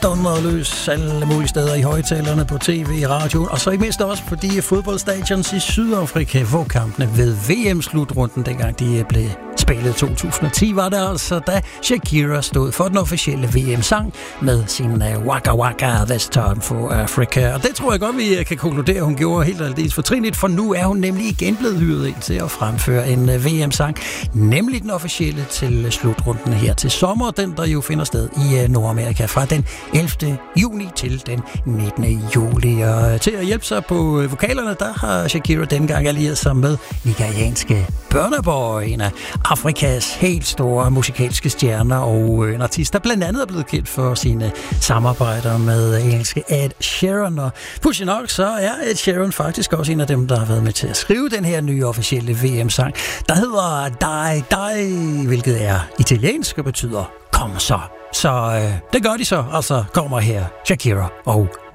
dundrede løs alle mulige steder i højtalerne, på tv, i radioen, og så ikke mindst også på de fodboldstadions i Sydafrika, hvor kampene ved VM-slutrunden, dengang de blev spillet 2010, var det altså, da Shakira stod for den officielle VM-sang med sin Waka Waka, This Time for Africa. Og det tror jeg godt, vi kan konkludere, hun gjorde helt aldeles fortrinligt, for nu er hun nemlig igen blevet hyret ind til at fremføre en VM-sang, nemlig den officielle til slutrunden her til sommer, den der jo finder sted i Nordamerika fra den 11. juni til den 19. juli. Og til at hjælpe sig på vokalerne, der har Shakira dengang allieret sig med nigerianske Burna Boy, en af Afrikas helt store musikalske stjerner og en artist, der blandt andet er blevet kendt for sine samarbejder med engelske Ed Sheeran. Og pudsigt nok, så er Ed Sheeran faktisk også en af dem, der har været med til at skrive den her nye officielle VM-sang, der hedder Dai Dai, hvilket er italiensk og betyder kom så. Så det gør de så, altså kommer her Shakira og